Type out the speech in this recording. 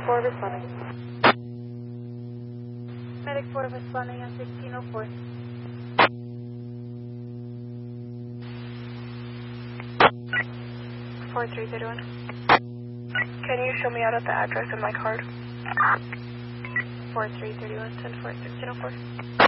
1604 responding. Medic 4 responding on 1604. Can you show me out at the address in my card? 4331 10-4 1604.